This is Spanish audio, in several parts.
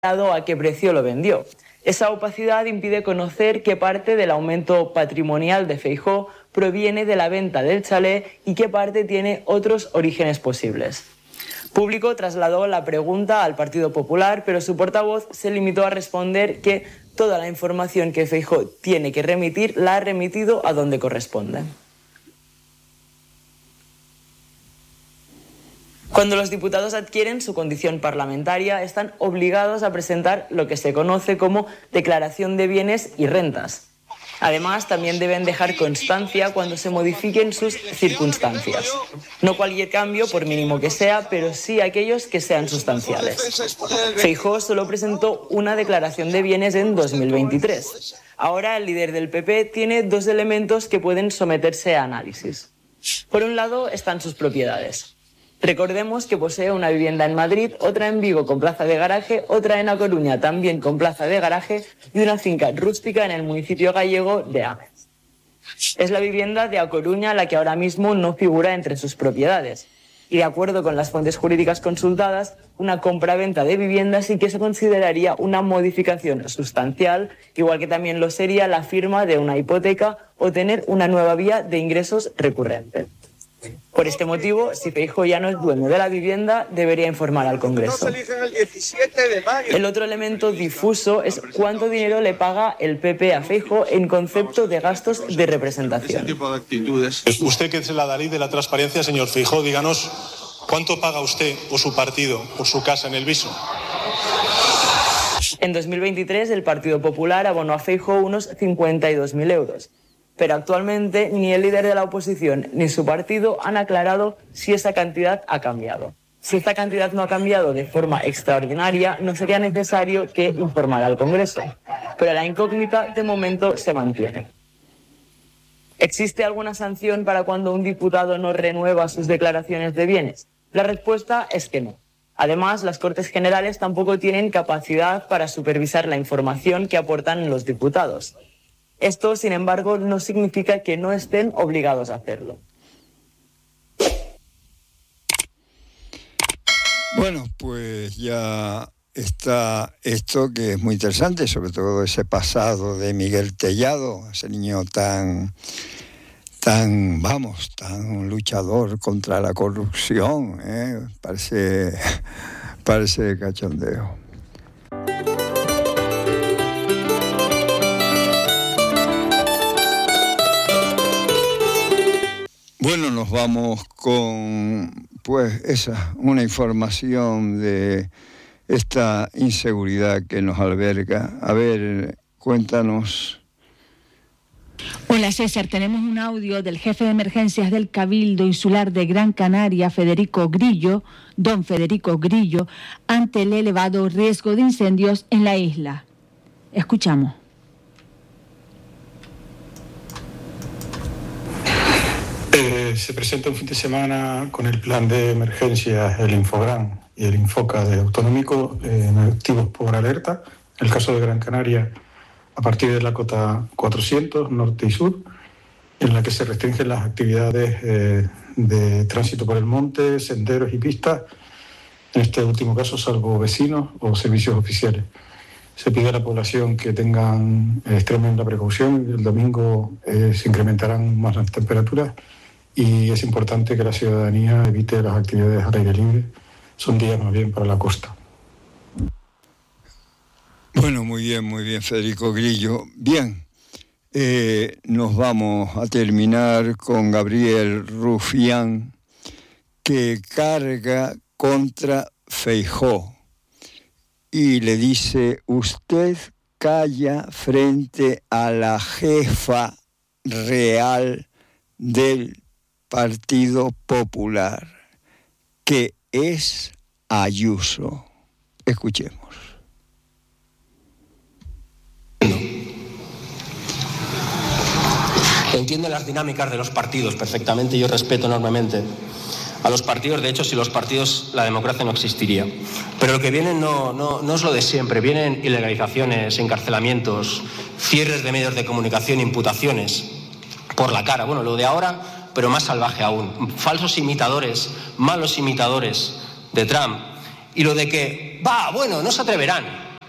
a qué precio lo vendió. Esa opacidad impide conocer qué parte del aumento patrimonial de Feijóo proviene de la venta del chalet y qué parte tiene otros orígenes posibles. Público trasladó la pregunta al Partido Popular, pero su portavoz se limitó a responder que toda la información que Feijóo tiene que remitir la ha remitido a donde corresponde. Cuando los diputados adquieren su condición parlamentaria, están obligados a presentar lo que se conoce como declaración de bienes y rentas. Además, también deben dejar constancia cuando se modifiquen sus circunstancias. No cualquier cambio, por mínimo que sea, pero sí aquellos que sean sustanciales. Feijóo solo presentó una declaración de bienes en 2023. Ahora, el líder del PP tiene dos elementos que pueden someterse a análisis. Por un lado, están sus propiedades. Recordemos que posee una vivienda en Madrid, otra en Vigo con plaza de garaje, otra en A Coruña también con plaza de garaje y una finca rústica en el municipio gallego de Ames. Es la vivienda de A Coruña la que ahora mismo no figura entre sus propiedades. Y de acuerdo con las fuentes jurídicas consultadas, una compra-venta de vivienda sí que se consideraría una modificación sustancial, igual que también lo sería la firma de una hipoteca o tener una nueva vía de ingresos recurrente. Por este motivo, si Feijóo ya no es dueño de la vivienda, debería informar al Congreso. El otro elemento difuso es cuánto dinero le paga el PP a Feijóo en concepto de gastos de representación. Usted, que es la Dalí de la transparencia, señor Feijóo, díganos cuánto paga usted o su partido por su casa en El Viso. En 2023, el Partido Popular abonó a Feijóo unos 52.000 euros. Pero actualmente ni el líder de la oposición ni su partido han aclarado si esa cantidad ha cambiado. Si esta cantidad no ha cambiado de forma extraordinaria, no sería necesario que informara al Congreso. Pero la incógnita de momento se mantiene. ¿Existe alguna sanción para cuando un diputado no renueva sus declaraciones de bienes? La respuesta es que no. Además, las Cortes Generales tampoco tienen capacidad para supervisar la información que aportan los diputados. Esto, sin embargo, no significa que no estén obligados a hacerlo. Bueno, pues ya está esto que es muy interesante, sobre todo ese pasado de Miguel Tellado, ese niño tan luchador contra la corrupción, parece cachondeo. Bueno, nos vamos con, una información de esta inseguridad que nos alberga. A ver, cuéntanos. Hola César, tenemos un audio del jefe de emergencias del Cabildo Insular de Gran Canaria, don Federico Grillo, ante el elevado riesgo de incendios en la isla. Escuchamos. Se presenta un fin de semana con el plan de emergencias, el Infogran y el Infoca de Autonómico, activos por alerta. En el caso de Gran Canaria, a partir de la cota 400, norte y sur, en la que se restringen las actividades de tránsito por el monte, senderos y pistas, en este último caso salvo vecinos o servicios oficiales. Se pide a la población que extremen la precaución. El domingo se incrementarán más las temperaturas y es importante que la ciudadanía evite las actividades al aire libre. Son días más bien para la costa. Bueno, muy bien, Federico Grillo. Bien, nos vamos a terminar con Gabriel Rufián, que carga contra Feijóo y le dice: usted calla frente a la jefa real del Partido Popular, que es Ayuso. Escuchemos. Entiendo las dinámicas de los partidos perfectamente, yo respeto enormemente a los partidos. De hecho, sin los partidos la democracia no existiría. Pero lo que viene no es lo de siempre. Vienen ilegalizaciones, encarcelamientos, cierres de medios de comunicación, imputaciones por la cara. Bueno, lo de ahora, pero más salvaje aún. Falsos imitadores, malos imitadores de Trump. Y lo de que, no se atreverán.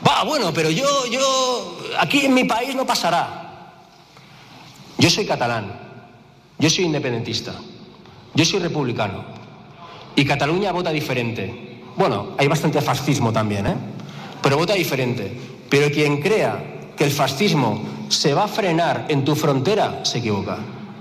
Bueno, pero yo aquí en mi país no pasará. Yo soy catalán, yo soy independentista, yo soy republicano y Cataluña vota diferente. Bueno, hay bastante fascismo también, pero vota diferente. Pero quien crea que el fascismo se va a frenar en tu frontera, se equivoca.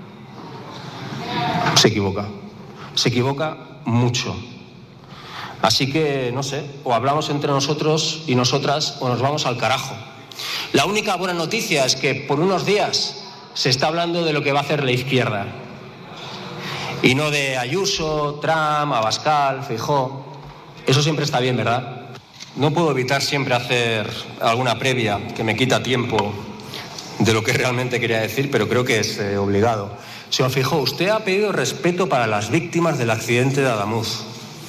Se equivoca mucho. Así que, no sé, o hablamos entre nosotros y nosotras o nos vamos al carajo. La única buena noticia es que por unos días se está hablando de lo que va a hacer la izquierda. Y no de Ayuso, Trump, Abascal, Feijóo. Eso siempre está bien, ¿verdad? No puedo evitar siempre hacer alguna previa que me quita tiempo de lo que realmente quería decir, pero creo que es obligado. Señor Feijóo, usted ha pedido respeto para las víctimas del accidente de Adamuz.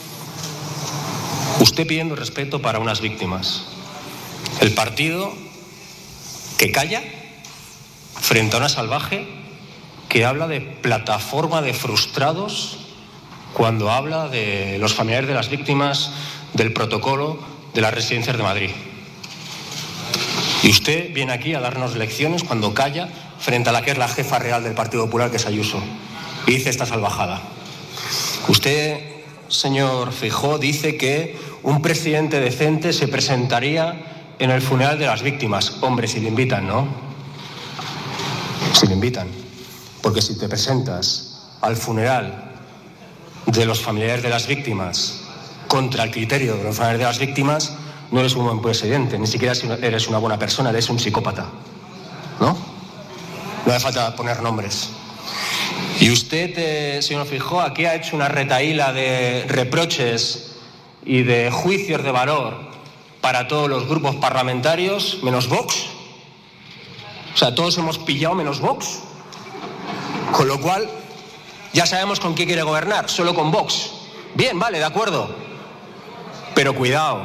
Usted pidiendo respeto para unas víctimas. El partido que calla frente a una salvaje que habla de plataforma de frustrados cuando habla de los familiares de las víctimas del protocolo de las residencias de Madrid. Y usted viene aquí a darnos lecciones cuando calla frente a la que es la jefa real del Partido Popular, que es Ayuso, y dice esta salvajada. Usted, señor Feijóo, dice que un presidente decente se presentaría en el funeral de las víctimas. Hombre, si le invitan, ¿no? Si le invitan. Porque si te presentas al funeral de los familiares de las víctimas contra el criterio de los familiares de las víctimas, no eres un buen presidente, ni siquiera eres una buena persona, eres un psicópata, ¿no? No hace falta poner nombres. Y usted, señor Feijóo, aquí ha hecho una retahíla de reproches y de juicios de valor para todos los grupos parlamentarios, menos Vox. O sea, todos hemos pillado menos Vox. Con lo cual, ya sabemos con qué quiere gobernar, solo con Vox. Bien, vale, de acuerdo. Pero cuidado,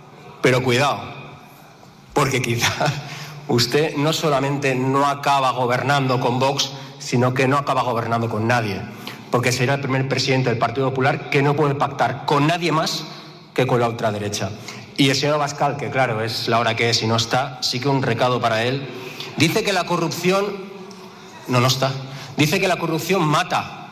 porque quizá usted no solamente no acaba gobernando con Vox, sino que no acaba gobernando con nadie, porque será el primer presidente del Partido Popular que no puede pactar con nadie más que con la ultraderecha. Y el señor Abascal, que claro, es la hora que es y no está, sí que un recado para él. Dice que la corrupción... No está. Dice que la corrupción mata.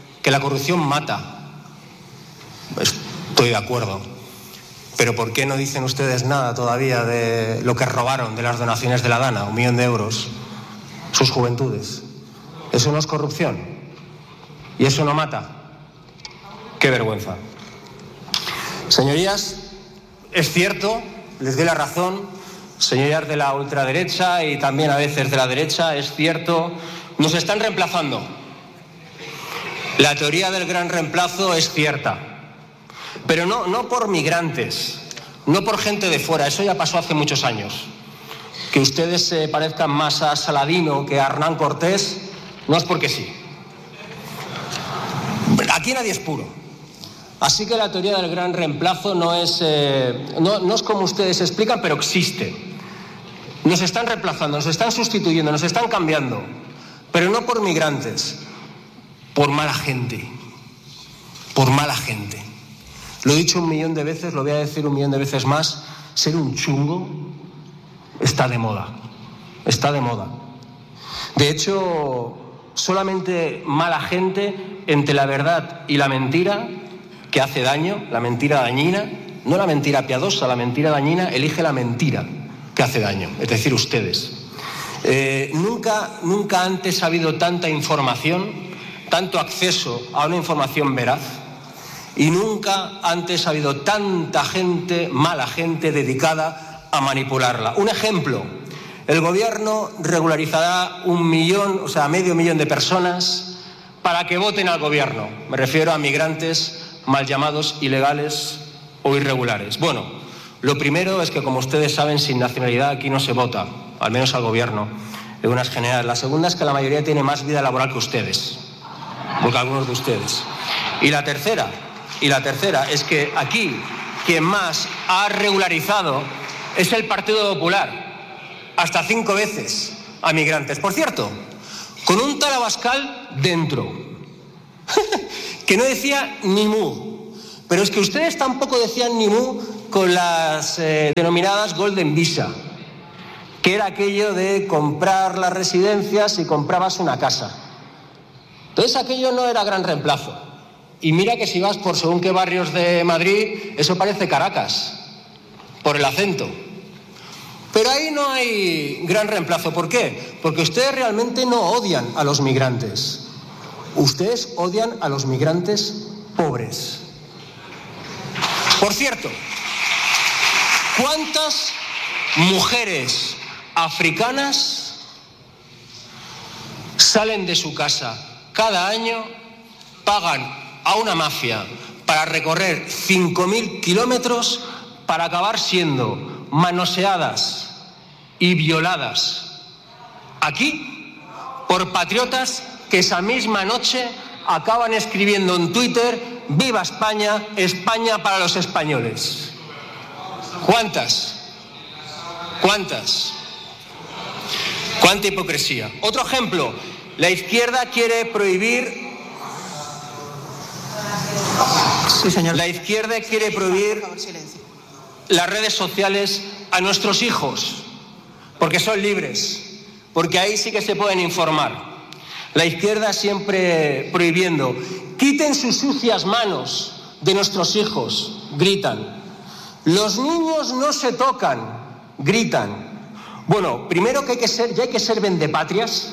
Estoy de acuerdo. Pero ¿por qué no dicen ustedes nada todavía de lo que robaron de las donaciones de la Dana, 1 millón de euros, sus juventudes? Eso no es corrupción. Y eso no mata. Qué vergüenza. Señorías, es cierto, les doy la razón, señorías de la ultraderecha y también a veces de la derecha, es cierto, nos están reemplazando. La teoría del gran reemplazo es cierta. Pero no por migrantes, no por gente de fuera, eso ya pasó hace muchos años. Que ustedes se parezcan más a Saladino que a Hernán Cortés, no es porque sí. Aquí nadie es puro. Así que la teoría del gran reemplazo no es como ustedes explican, pero existe. Nos están reemplazando, nos están sustituyendo, nos están cambiando. Pero no por migrantes, por mala gente. Por mala gente. Lo he dicho 1 millón de veces, lo voy a decir 1 millón de veces más. Ser un chungo está de moda. Está de moda. De hecho, solamente mala gente entre la verdad y la mentira, que hace daño, la mentira dañina, no la mentira piadosa, la mentira dañina, elige la mentira que hace daño, es decir, ustedes. Nunca antes ha habido tanta información, tanto acceso a una información veraz, y nunca antes ha habido tanta gente, mala gente, dedicada a manipularla. Un ejemplo, el gobierno regularizará 1 millón, o sea, medio millón de personas para que voten al gobierno. Me refiero a migrantes mal llamados ilegales o irregulares. Bueno, lo primero es que, como ustedes saben, sin nacionalidad aquí no se vota, al menos al gobierno, en unas generales. La segunda es que la mayoría tiene más vida laboral que ustedes, porque algunos de ustedes. Y la tercera es que aquí quien más ha regularizado es el Partido Popular, hasta 5 veces a migrantes. Por cierto, con un tal Abascal dentro, que no decía ni mu. Pero es que ustedes tampoco decían ni mu con las denominadas Golden Visa, que era aquello de comprar las residencias y comprabas una casa. Entonces aquello no era gran reemplazo. Y mira que si vas por según qué barrios de Madrid, eso parece Caracas, por el acento. Pero ahí no hay gran reemplazo. ¿Por qué? Porque ustedes realmente no odian a los migrantes. Ustedes odian a los migrantes pobres. Por cierto, ¿cuántas mujeres africanas salen de su casa cada año, pagan a una mafia para recorrer 5.000 kilómetros para acabar siendo manoseadas y violadas aquí por patriotas que esa misma noche acaban escribiendo en Twitter: ¡Viva España! ¡España para los españoles! ¿Cuántas? ¿Cuántas? ¿Cuánta hipocresía? Otro ejemplo, la izquierda quiere prohibir... Sí, señor. La izquierda quiere prohibir las redes sociales a nuestros hijos, porque son libres, porque ahí sí que se pueden informar. La izquierda siempre prohibiendo. Quiten sus sucias manos de nuestros hijos, gritan. Los niños no se tocan, gritan. Bueno, primero que ya hay que ser vendepatrias,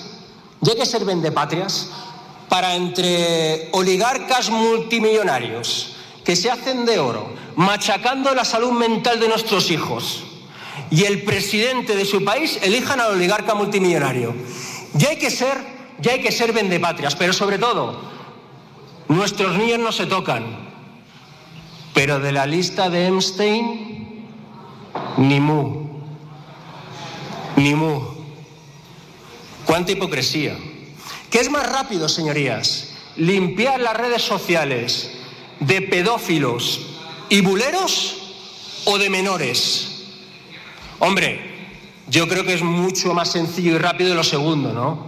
para entre oligarcas multimillonarios que se hacen de oro, machacando la salud mental de nuestros hijos, y el presidente de su país elijan al oligarca multimillonario. Ya hay que ser vendepatrias, pero sobre todo, nuestros niños no se tocan. Pero de la lista de Epstein, ni mu. Ni mu. ¿Cuánta hipocresía? ¿Qué es más rápido, señorías? ¿Limpiar las redes sociales de pedófilos y buleros o de menores? Hombre, yo creo que es mucho más sencillo y rápido lo segundo, ¿no?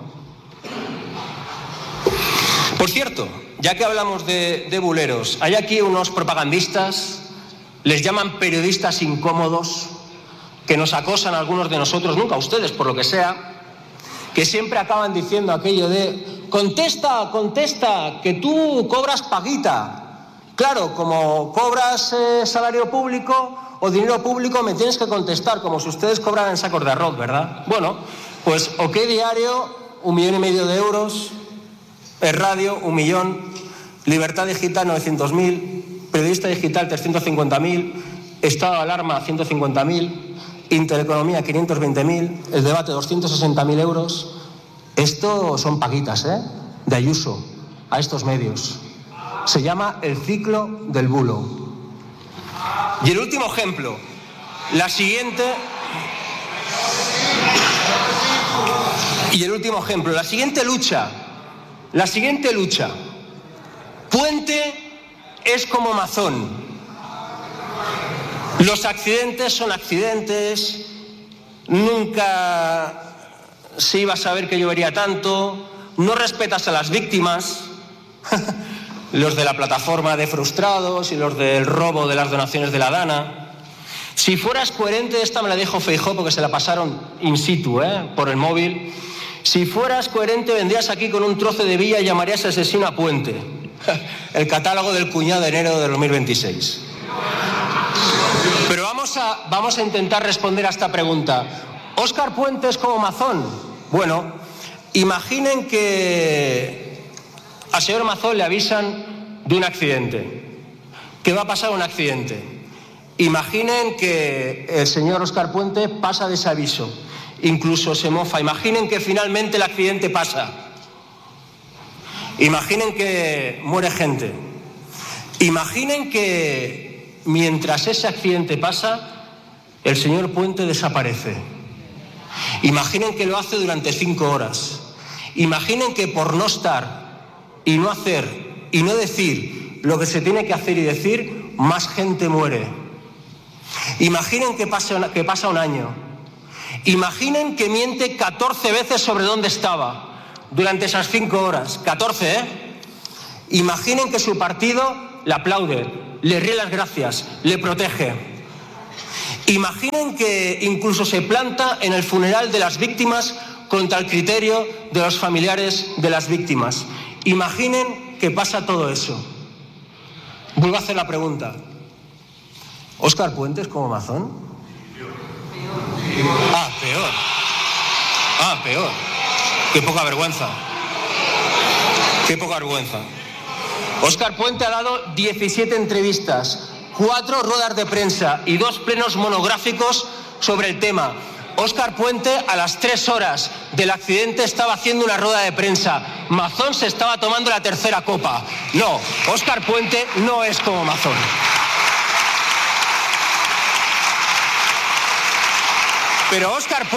Por cierto, ya que hablamos de buleros, hay aquí unos propagandistas, les llaman periodistas incómodos, que nos acosan a algunos de nosotros, nunca a ustedes, por lo que sea, que siempre acaban diciendo aquello de contesta, que tú cobras paguita. Claro, como cobras salario público o dinero público, me tienes que contestar, como si ustedes cobraran en sacos de arroz, ¿verdad? Bueno, pues OK Diario, 1,5 millones de euros, Es Radio, 1 millón, Libertad Digital, 900.000, Periodista Digital, 350.000, Estado de Alarma, 150.000, Intereconomía, 520.000, El Debate, 260.000 euros. Esto son paguitas, de Ayuso a estos medios. Se llama el ciclo del bulo. Y el último ejemplo, la siguiente lucha. Puente es como Mazón. Los accidentes son accidentes, nunca se iba a saber que llovería tanto, no respetas a las víctimas, los de la plataforma de frustrados y los del robo de las donaciones de la Dana. Si fueras coherente, esta me la dijo Feijóo porque se la pasaron in situ, por el móvil. Si fueras coherente, vendrías aquí con un trozo de villa y llamarías asesino a Puente. El catálogo del cuñado de enero de 2026. Pero vamos a intentar responder a esta pregunta. ¿Óscar Puente es como Mazón? Bueno, imaginen que al señor Mazón le avisan de un accidente, que va a pasar un accidente. Imaginen que el señor Óscar Puente pasa de ese aviso, incluso se mofa. Imaginen que finalmente el accidente pasa. Imaginen que muere gente. Imaginen que mientras ese accidente pasa, el señor Puente desaparece. Imaginen que lo hace durante 5 horas. Imaginen que por no estar y no hacer y no decir lo que se tiene que hacer y decir, más gente muere. Imaginen que pasa un año. Imaginen que miente 14 veces sobre dónde estaba durante esas 5 horas. 14, Imaginen que su partido le aplaude, le ríe las gracias, le protege. Imaginen que incluso se planta en el funeral de las víctimas contra el criterio de los familiares de las víctimas. Imaginen que pasa todo eso. Vuelvo a hacer la pregunta. ¿Óscar Puentes como masón? Peor. Qué poca vergüenza. Óscar Puente ha dado 17 entrevistas, 4 ruedas de prensa y 2 plenos monográficos sobre el tema. Óscar Puente a las 3 horas del accidente estaba haciendo una rueda de prensa. Mazón se estaba tomando la tercera copa. No, Óscar Puente no es como Mazón. Pero Óscar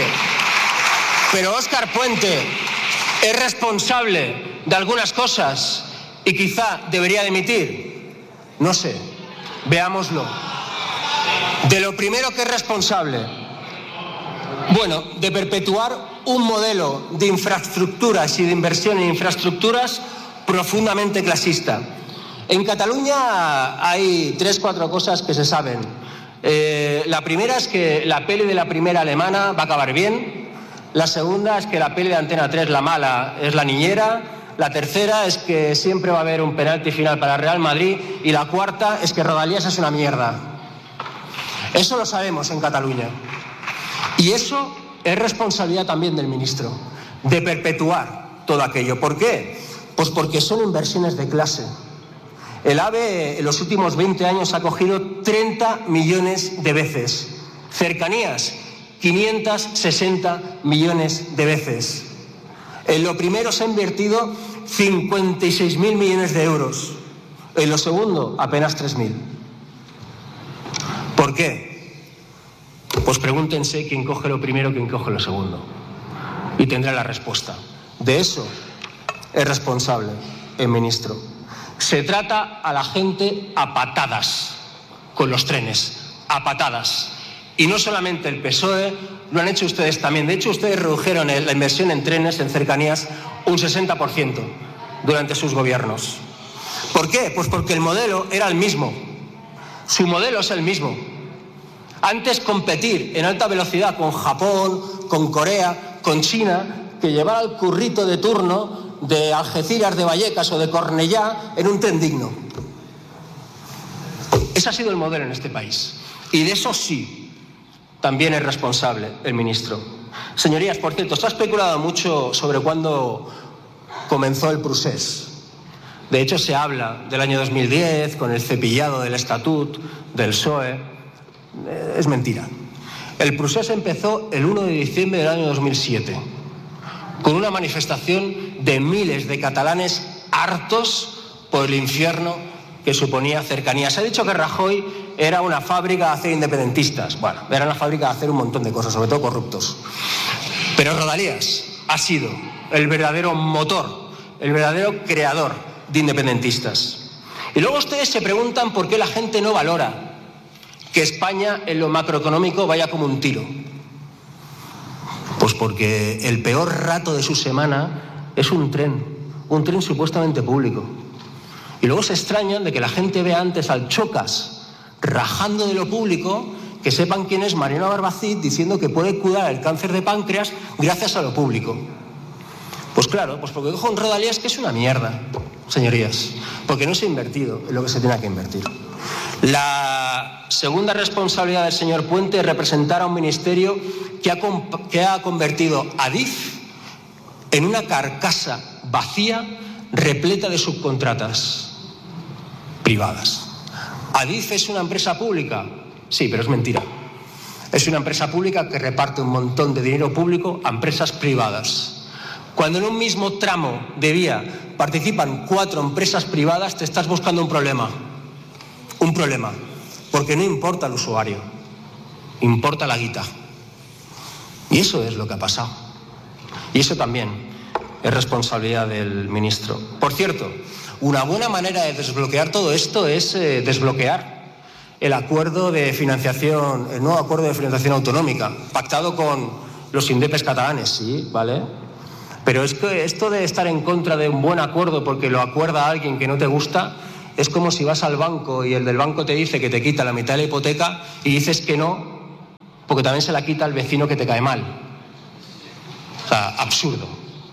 Puente es responsable de algunas cosas y quizá debería dimitir. No sé, veámoslo. De lo primero que es responsable, bueno, de perpetuar un modelo de infraestructuras y de inversión en infraestructuras profundamente clasista. En Cataluña hay 3-4 cosas que se saben. La primera es que la peli de la primera alemana va a acabar bien. La segunda es que la peli de Antena 3, la mala, es La Niñera. La tercera es que siempre va a haber un penalti final para Real Madrid. Y la cuarta es que Rodalies es una mierda. Eso lo sabemos en Cataluña. Y eso es responsabilidad también del ministro, de perpetuar todo aquello. ¿Por qué? Pues porque son inversiones de clase. El AVE en los últimos 20 años ha cogido 30 millones de veces. Cercanías, 560 millones de veces. En lo primero se ha invertido 56.000 millones de euros. En lo segundo, apenas 3.000. ¿Por qué? Pues pregúntense quién coge lo primero, quién coge lo segundo. Y tendrá la respuesta. De eso es responsable el ministro. Se trata a la gente a patadas con los trenes, a patadas. Y no solamente el PSOE, lo han hecho ustedes también. De hecho, ustedes redujeron la inversión en trenes, en cercanías, un 60% durante sus gobiernos. ¿Por qué? Pues porque el modelo era el mismo. Su modelo es el mismo. Antes competir en alta velocidad con Japón, con Corea, con China, que llevar al currito de turno de Algeciras, de Vallecas o de Cornellá en un tren digno. Ese ha sido el modelo en este país. Y de eso sí, también es responsable el ministro. Señorías, por cierto, se ha especulado mucho sobre cuándo comenzó el procés. De hecho, se habla del año 2010, con el cepillado del estatut, del PSOE. Es mentira. El procés empezó el 1 de diciembre del año 2007, con una manifestación de miles de catalanes hartos por el infierno que suponía Cercanías. Se ha dicho que Rajoy era una fábrica de hacer independentistas. Bueno, era una fábrica de hacer un montón de cosas, sobre todo corruptos. Pero Rodalías ha sido el verdadero motor, el verdadero creador de independentistas. Y luego ustedes se preguntan por qué la gente no valora que España en lo macroeconómico vaya como un tiro. Pues porque el peor rato de su semana es un tren supuestamente público. Y luego se extrañan de que la gente vea antes al Chocas rajando de lo público, que sepan quién es Mariano Barbacid diciendo que puede curar el cáncer de páncreas gracias a lo público. Pues claro, pues porque cojo un Rodalías que es una mierda, señorías, porque no se ha invertido en lo que se tiene que invertir. La segunda responsabilidad del señor Puente es representar a un ministerio que ha convertido a DIF en una carcasa vacía repleta de subcontratas privadas. ¿Adif es una empresa pública? Sí, pero es mentira. Es una empresa pública que reparte un montón de dinero público a empresas privadas. Cuando en un mismo tramo de vía participan 4 empresas privadas, te estás buscando un problema. Un problema. Porque no importa el usuario, importa la guita. Y eso es lo que ha pasado. Y eso también es responsabilidad del ministro. Por cierto, una buena manera de desbloquear todo esto es desbloquear el acuerdo de financiación, el nuevo acuerdo de financiación autonómica, pactado con los indepes catalanes, sí, ¿vale? Pero es que esto de estar en contra de un buen acuerdo porque lo acuerda alguien que no te gusta, es como si vas al banco y el del banco te dice que te quita la mitad de la hipoteca y dices que no, porque también se la quita el vecino que te cae mal. O sea, absurdo.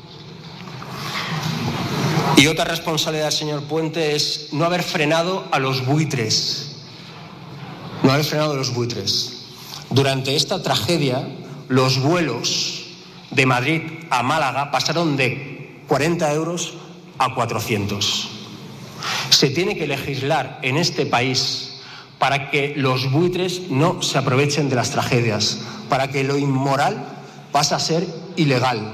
Y otra responsabilidad, señor Puente, es no haber frenado a los buitres. No haber frenado a los buitres. Durante esta tragedia, los vuelos de Madrid a Málaga pasaron de 40 euros a 400. Se tiene que legislar en este país para que los buitres no se aprovechen de las tragedias, para que lo inmoral pase a ser ilegal.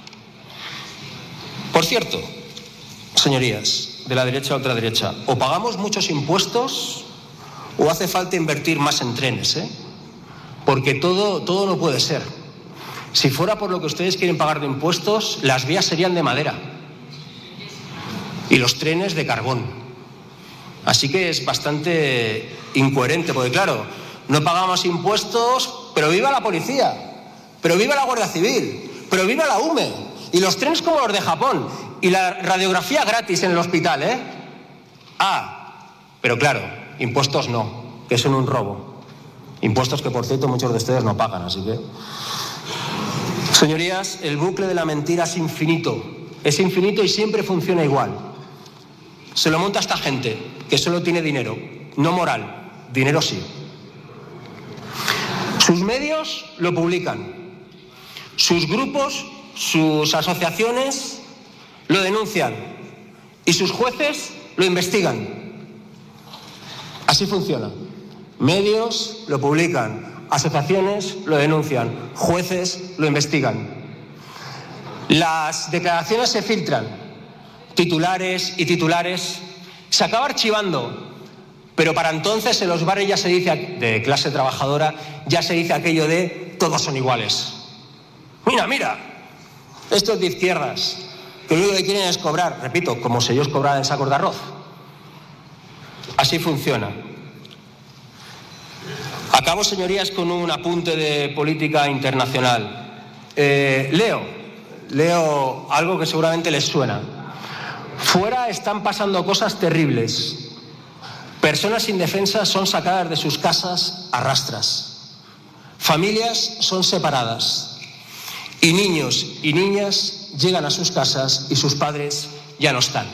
Por cierto, señorías, de la derecha a ultraderecha, o pagamos muchos impuestos o hace falta invertir más en trenes, porque todo no puede ser. Si fuera por lo que ustedes quieren pagar de impuestos, las vías serían de madera y los trenes de carbón. Así que es bastante incoherente, porque claro, no pagamos impuestos, pero viva la policía, pero viva la Guardia Civil, pero viva la UME, y los trenes como los de Japón, y la radiografía gratis en el hospital, pero claro, impuestos no, que son un robo. Impuestos que, por cierto, muchos de ustedes no pagan, así que... Señorías, el bucle de la mentira es infinito y siempre funciona igual. Se lo monta esta gente, que solo tiene dinero, no moral, dinero sí. Sus medios lo publican, sus grupos, sus asociaciones lo denuncian y sus jueces lo investigan. Así funciona. Medios lo publican, asociaciones lo denuncian, jueces lo investigan. Las declaraciones se filtran. Titulares y titulares, se acaba archivando, pero para entonces en los barrios ya se dice, de clase trabajadora, ya se dice aquello de todos son iguales. Mira, estos de izquierdas, que lo único que quieren es cobrar, repito, como si ellos cobraran en sacos de arroz. Así funciona. Acabo, señorías, con un apunte de política internacional. Leo algo que seguramente les suena. Fuera están pasando cosas terribles. Personas indefensas son sacadas de sus casas a rastras. Familias son separadas. Y niños y niñas llegan a sus casas y sus padres ya no están.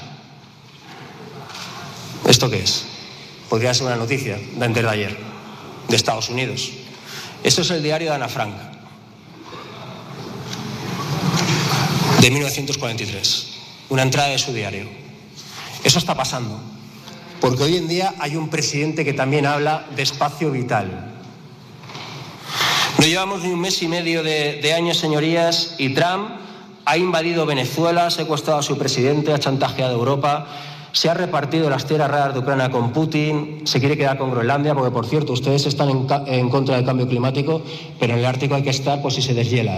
¿Esto qué es? Podría ser una noticia de antes de ayer, de Estados Unidos. Esto es el diario de Ana Frank, de 1943. Una entrada de su diario. Eso está pasando, porque hoy en día hay un presidente que también habla de espacio vital. No llevamos ni un mes y medio de años, señorías, y Trump ha invadido Venezuela, ha secuestrado a su presidente, ha chantajeado a Europa, se ha repartido las tierras raras de Ucrania con Putin, se quiere quedar con Groenlandia, porque, por cierto, ustedes están en contra del cambio climático, pero en el Ártico hay que estar por si se deshiela,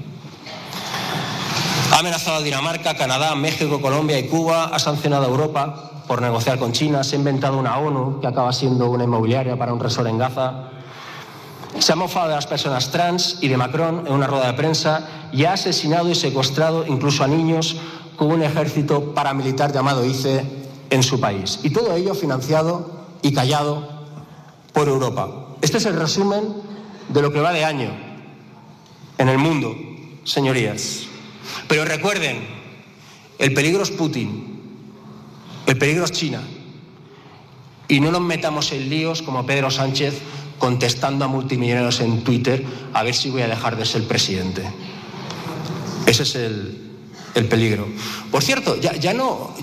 Ha amenazado a Dinamarca, Canadá, México, Colombia y Cuba, ha sancionado a Europa por negociar con China, se ha inventado una ONU que acaba siendo una inmobiliaria para un resort en Gaza, se ha mofado de las personas trans y de Macron en una rueda de prensa y ha asesinado y secuestrado incluso a niños con un ejército paramilitar llamado ICE en su país. Y todo ello financiado y callado por Europa. Este es el resumen de lo que va de año en el mundo, señorías. Pero recuerden, el peligro es Putin, el peligro es China. Y no nos metamos en líos como Pedro Sánchez contestando a multimillonarios en Twitter a ver si voy a dejar de ser presidente. Ese es el peligro. Por cierto, ya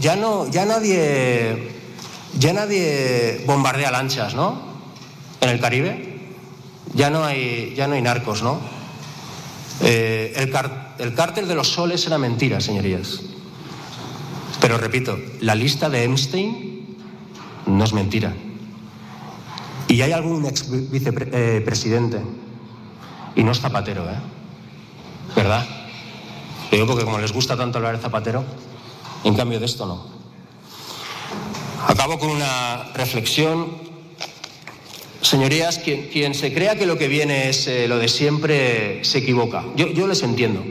nadie bombardea lanchas, ¿no? En el Caribe. Ya no hay narcos, ¿no? El cártel de los soles era mentira, señorías. Pero repito, la lista de Epstein no es mentira. Y hay algún ex vicepresidente, y no es Zapatero, ¿verdad? Lo digo porque como les gusta tanto hablar de Zapatero, en cambio de esto no. Acabo con una reflexión. Señorías, quien se crea que lo que viene es lo de siempre se equivoca. Yo les entiendo.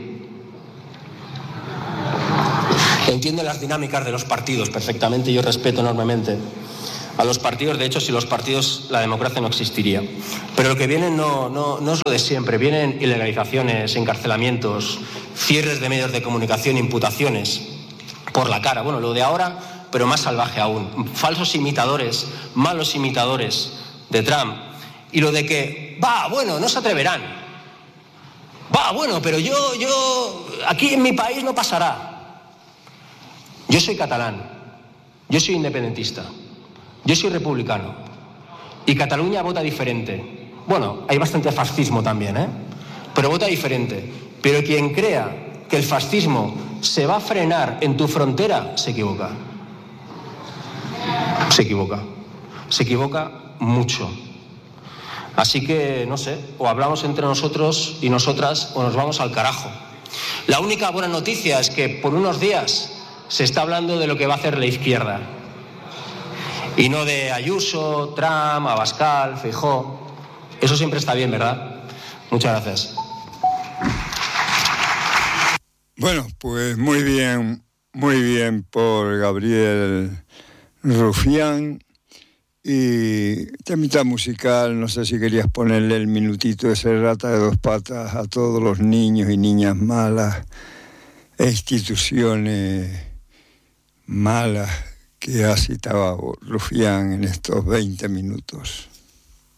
Entiendo las dinámicas de los partidos perfectamente, yo respeto enormemente. a los partidos. De hecho, si los partidos, la democracia no existiría. Pero lo que viene no es lo de siempre. Vienen ilegalizaciones, encarcelamientos, cierres de medios de comunicación, imputaciones por la cara. Bueno, lo de ahora, pero más salvaje aún. Falsos imitadores, malos imitadores de Trump. Y lo de que, bueno, no se atreverán. Bueno, pero yo, aquí en mi país no pasará. Yo soy catalán, yo soy independentista, yo soy republicano. Y Cataluña vota diferente. Bueno, hay bastante fascismo también, pero vota diferente. Pero quien crea que el fascismo se va a frenar en tu frontera, se equivoca. Se equivoca mucho. Así que, no sé, o hablamos entre nosotros y nosotras o nos vamos al carajo. La única buena noticia es que por unos días se está hablando de lo que va a hacer la izquierda. Y no de Ayuso, Trump, Abascal, Feijóo. Eso siempre está bien, ¿verdad? Muchas gracias. Bueno, pues muy bien por Gabriel Rufián. Y temita musical, no sé si querías ponerle el minutito de ese Rata de dos patas a todos los niños y niñas malas e instituciones malas que ha citado Rufián en estos 20 minutos.